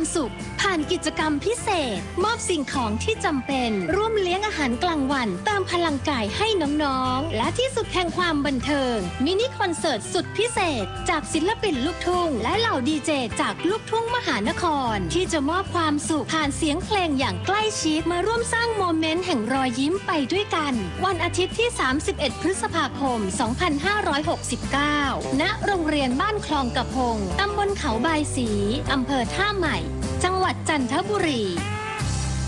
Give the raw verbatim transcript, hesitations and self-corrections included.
สุขผ่านกิจกรรมพิเศษมอบสิ่งของที่จำเป็นร่วมเลี้ยงอาหารกลางวันเติมพลังกายให้น้องๆและที่สุดแห่งความบันเทิงมินิคอนเสิร์ตสุดพิเศษจากศิลปินลูกทุ่งและเหล่าดีเจจากลูกทุ่งมหานครที่จะมอบความสุขผ่านเสียงเพลงอย่างใกล้ชิดมาร่วมสร้างโมเมนต์แห่งรอยยิ้มไปด้วยกันวันอาทิตย์ที่สามสิบเอ็ดพฤษภาคมสองพันห้าร้อยหกสิบเก้าณโรงเรียนบ้านคลองกระพงตำบลเขาบายศรีอำเภอท่าใหม่จังหวัดจันทบุรี